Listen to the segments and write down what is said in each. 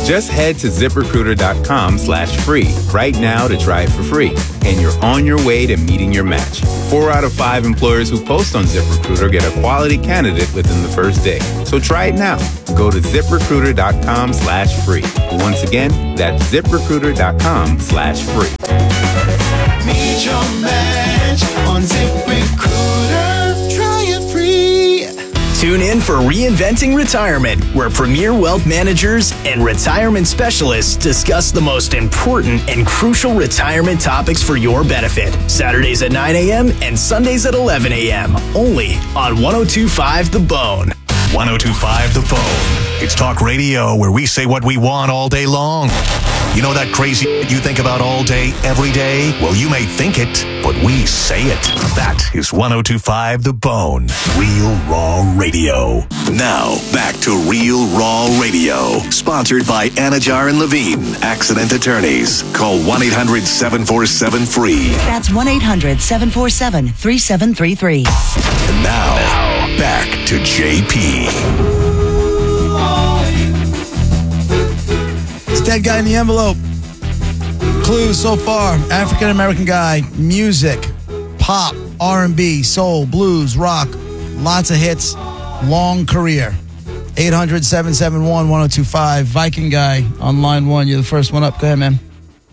Just head to ZipRecruiter.com/free right now to try it for free. And you're on your way to meeting your match. 4 out of 5 employers who post on ZipRecruiter get a quality candidate within the first day. So try it now. Go to ZipRecruiter.com/free. Once again, that's ZipRecruiter.com/free. Meet your match on ZipRecruiter. Try it free. Tune in for Reinventing Retirement, where premier wealth managers and retirement specialists discuss the most important and crucial retirement topics for your benefit. Saturdays at 9 a.m. and Sundays at 11 a.m. Only on 102.5 The Bone. 102.5 The Bone. It's talk radio where we say what we want all day long. You know that crazy you think about all day, every day? Well, you may think it, but we say it. That is 102.5 The Bone. Real Raw Radio. Now, back to Real Raw Radio. Sponsored by Anajar and Levine, Accident Attorneys. Call 1-800-747-FREE. That's 1-800-747-3733. And now, back to JP. Dead guy in the envelope. Clues so far: African American guy, music, pop, R&B, soul, blues, rock, lots of hits, long career. 800-771-1025. Viking guy on line 1. You're the first one up. Go ahead, man.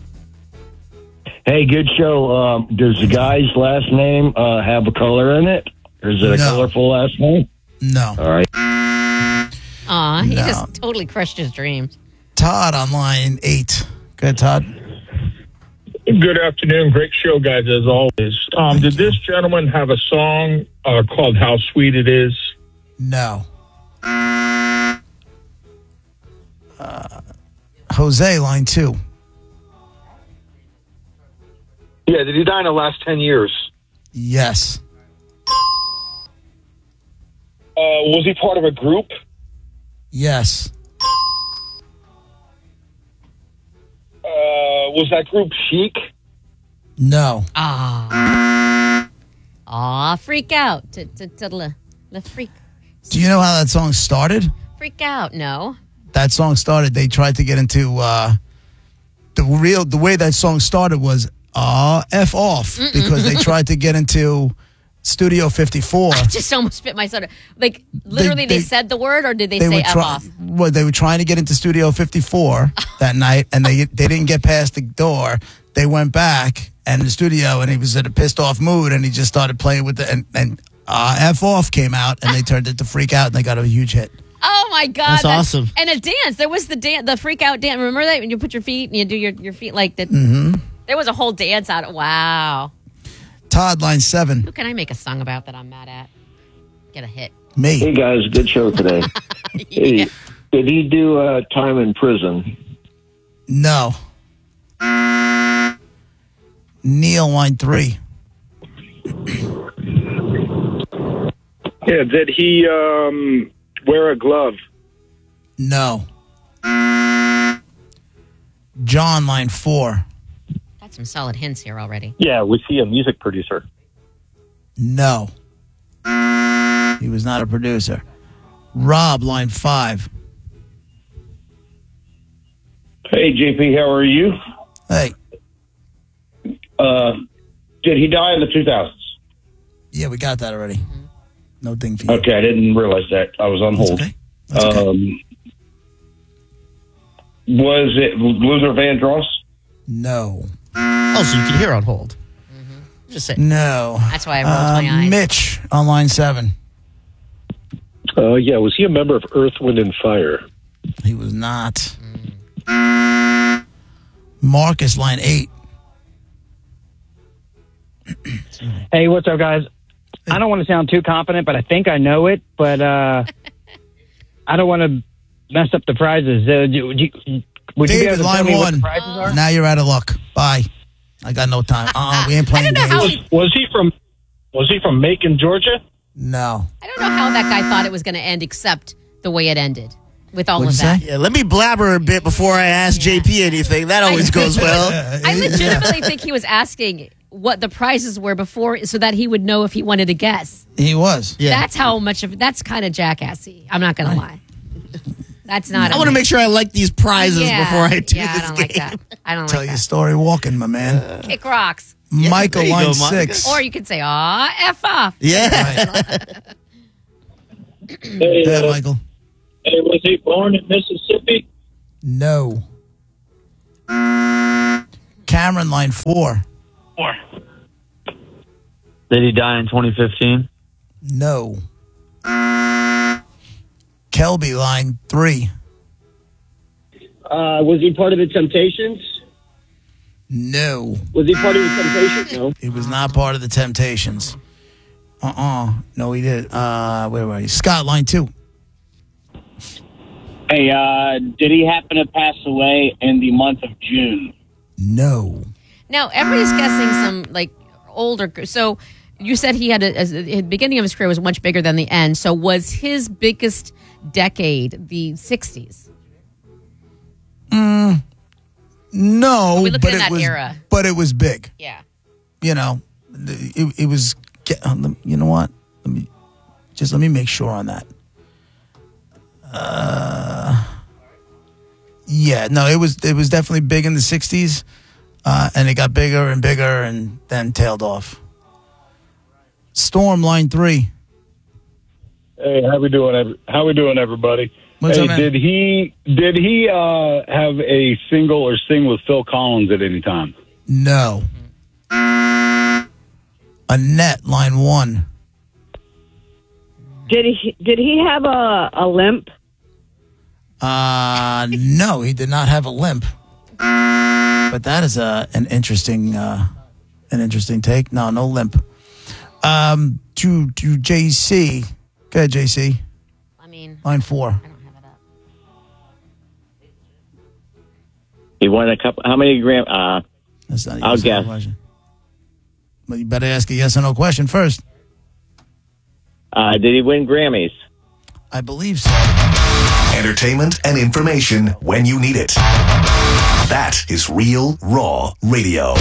Hey, good show. Does the guy's last name have a color in it? Or is it a colorful last name? No. All right. Aw, he just totally crushed his dreams. Todd on line 8. Go ahead, Todd. Good afternoon. Great show, guys, as always. Did this gentleman have a song called How Sweet It Is? No. Jose, line 2. Yeah, did he die in the last 10 years? Yes. Was he part of a group? Yes. Was that group Chic? No. Freak out. The freak. Do you know how that song started? Freak out. No. That song started, they tried to get into the way that song started was F off because they tried to get into Studio 54. I just almost spit my soda. Like, literally, they said the word, or did they say F off? Well, they were trying to get into Studio 54 that night, and they didn't get past the door. They went back and the studio, and he was in a pissed off mood, and he just started playing with it, and F off came out, and they turned it to Freak Out, and they got a huge hit. Oh my God, that's awesome! And a dance. There was the Freak Out dance. Remember that when you put your feet and you do your feet like that? There was a whole dance out. Wow. Todd, line 7. Who can I make a song about that I'm mad at? Get a hit. Me. Hey, guys, good show today. Hey, did he do time in prison? No. Neil, line 3. Yeah, did he wear a glove? No. John, line 4. Got some solid hints here already. Yeah, was he a music producer? No. He was not a producer. Rob, line 5. Hey, JP, how are you? Hey. Did he die in the 2000s? Yeah, we got that already. No ding for you. Okay, I didn't realize that. I was on hold. Okay. That's okay. Was it Luther Vandross? No. Oh, so you can hear on hold. Just say no. That's why I rolled my eyes. Mitch on line 7. Yeah, was he a member of Earth, Wind, and Fire? He was not. Marcus, line 8. Hey, what's up, guys? I don't want to sound too confident, but I think I know it. But I don't want to mess up the prizes. Would you be able David, to line tell me 1. what the prizes are? Now you're out of luck. Bye. I got no time. We ain't playing games. Was he from Macon, Georgia? No. I don't know how that guy thought it was going to end, except the way it ended with all What'd of you that. say? Yeah, let me blabber a bit before I ask JP anything. That always goes well. I legitimately think he was asking what the prizes were before so that he would know if he wanted to guess. He was. Yeah. That's how much of that's kind of jackassy. I'm not going to lie. That's not. I want to make sure I like these prizes before I do this I don't like that. I don't Tell like your that. story walking, my man. Kick rocks. Michael, there you line go, 6. Or you could say, F off. Yeah. Hey, Yeah, Michael. hey, was he born in Mississippi? No. Cameron, line 4. Did he die in 2015? No. Kelby, line 3. Was he part of the Temptations? No. Was he part of the Temptations? No. He was not part of the Temptations. No, he did. Where were you? Scott, line 2. Hey, did he happen to pass away in the month of June? No. Now, everybody's guessing some, like, older. So you said he had the beginning of his career was much bigger than the end. So was his biggest decade the 60s? No, We looked but in it that was, era. but it was big. Yeah. You know, it was. You know what? Let me make sure on that. Yeah, no, it was definitely big in the 60s, and it got bigger and bigger, and then tailed off. Storm, line 3. Hey, how we doing, everybody? What's hey, up, man? did he have a single or sing with Phil Collins at any time? No. Annette, line 1. Did he have a limp? No, he did not have a limp. But that is an interesting take. No limp. To JC. Go ahead, JC. I mean, line 4. I don't have it up. He won a couple. How many gram? That's not a I'll yes or no guess. question. But you better ask a yes or no question first. Did he win Grammys? I believe so. Entertainment and information when you need it. That is Real Raw Radio.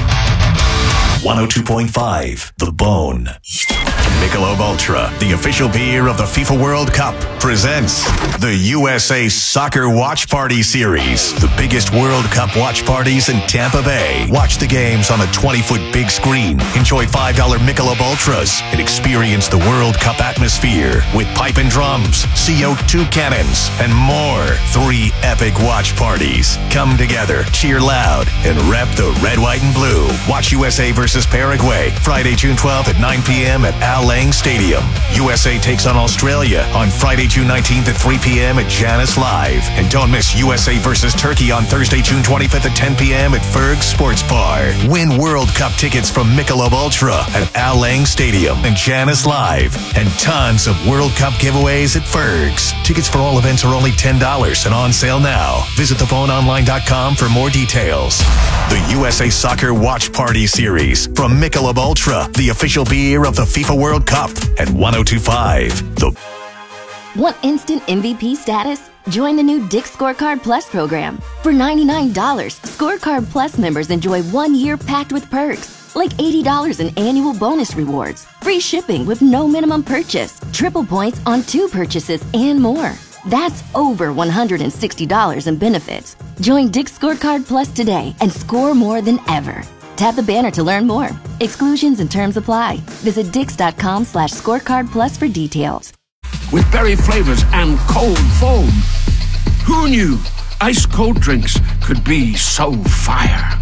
102.5 The Bone. Michelob Ultra, the official beer of the FIFA World Cup, presents the USA Soccer Watch Party Series. The biggest World Cup watch parties in Tampa Bay. Watch the games on a 20-foot big screen. Enjoy $5 Michelob Ultras and experience the World Cup atmosphere with pipe and drums, CO2 cannons, and more. 3 epic watch parties. Come together, cheer loud, and rep the red, white, and blue. Watch USA versus Paraguay, Friday, June 12th at 9 p.m. at Al Lang Stadium. USA takes on Australia on Friday, June 19th at 3 p.m. at Janice Live. And don't miss USA versus Turkey on Thursday, June 25th at 10 p.m. at Ferg's Sports Bar. Win World Cup tickets from Michelob Ultra at Al Lang Stadium and Janice Live. And tons of World Cup giveaways at Ferg's. Tickets for all events are only $10 and on sale now. Visit thephoneonline.com for more details. The USA Soccer Watch Party Series from Michelob Ultra, the official beer of the FIFA World Cup at 102.5 The. Want instant MVP status? Join the new Dick's Scorecard Plus program. For $99, Scorecard Plus members enjoy 1 year packed with perks, like $80 in annual bonus rewards, free shipping with no minimum purchase, triple points on 2 purchases, and more. That's over $160 in benefits. Join Dick's Scorecard Plus today and score more than ever. Tap the banner to learn more. Exclusions and terms apply. Visit Dix.com/scorecard plus for details. With berry flavors and cold foam. Who knew ice cold drinks could be so fire?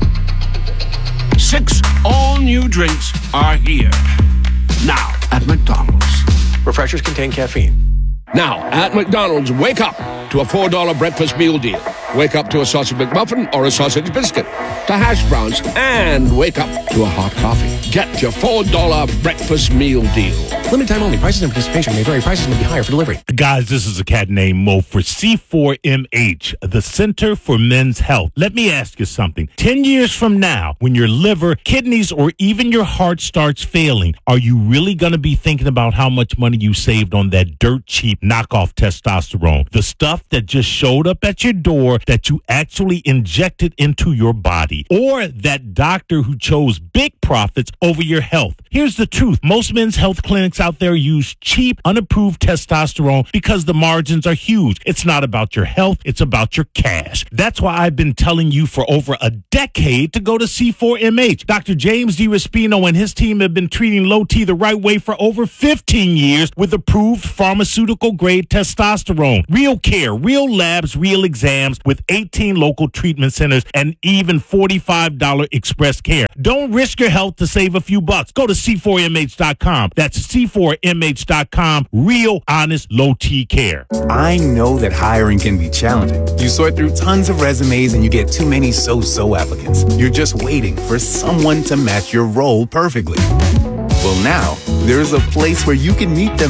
6 all-new drinks are here. Now at McDonald's. Refreshers contain caffeine. Now at McDonald's, wake up to a $4 breakfast meal deal. Wake up to a sausage McMuffin or a sausage biscuit, to hash browns, and wake up to a hot coffee. Get your $4 breakfast meal deal. Limited time only. Prices and participation may vary. Prices may be higher for delivery. Guys, this is a cat named Mo for C4MH, the Center for Men's Health. Let me ask you something. 10 years from now, when your liver, kidneys, or even your heart starts failing, are you really going to be thinking about how much money you saved on that dirt cheap knockoff testosterone? The stuff that just showed up at your door that you actually injected into your body? Or that doctor who chose big price profits over your health. Here's the truth. Most men's health clinics out there use cheap, unapproved testosterone because the margins are huge. It's not about your health. It's about your cash. That's why I've been telling you for over a decade to go to C4MH. Dr. James DiRespino and his team have been treating low T the right way for over 15 years with approved pharmaceutical-grade testosterone. Real care, real labs, real exams with 18 local treatment centers and even $45 express care. Don't risk your health to save a few bucks. Go to C4MH.com. That's C4MH.com. Real, honest, low T care. I know that hiring can be challenging. You sort through tons of resumes and you get too many so-so applicants. You're just waiting for someone to match your role perfectly. Well, now, there's a place where you can meet the